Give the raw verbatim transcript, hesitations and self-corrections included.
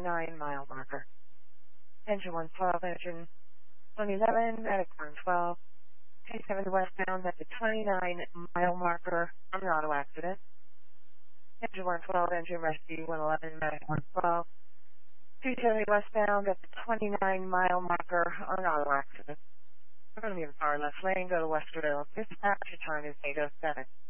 twenty-nine mile marker. Engine one twelve, engine one eleven, medic one twelve, two seventy westbound at the twenty-nine mile marker on an auto accident. Engine one twelve, engine rescue one eleven, medic one twelve, two seventy westbound at the twenty-nine mile marker on an auto accident. We're going to be in the far left lane, go to Westerville. Dispatch, your time is eight oh seven.